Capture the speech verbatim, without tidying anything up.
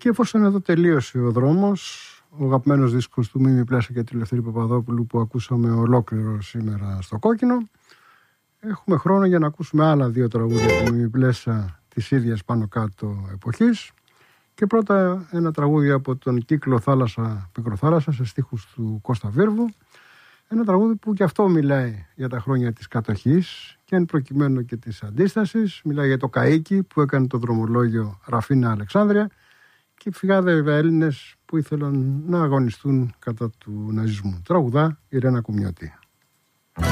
Και εφόσον εδώ τελείωσε ο δρόμος, ο αγαπημένος δίσκος του Μίμη Πλέσα και του Ελευθερή Παπαδόπουλου που ακούσαμε ολόκληρο σήμερα στο Κόκκινο, έχουμε χρόνο για να ακούσουμε άλλα δύο τραγούδια του Μίμη Πλέσα της ίδιας πάνω κάτω εποχής. Και πρώτα ένα τραγούδι από τον κύκλο Θάλασσα Πικροθάλασσα σε στίχους του Κώστα Βίρβου. Ένα τραγούδι που και αυτό μιλάει για τα χρόνια της κατοχής και εν προκειμένου και της αντίστασης. Μιλάει για το καΐκι που έκανε το δρομολόγιο Ραφίνα Αλεξάνδρεια και φυγάδε Έλληνες που ήθελαν να αγωνιστούν κατά του ναζισμού. Τραγουδά η Ρένα Κουμιώτη.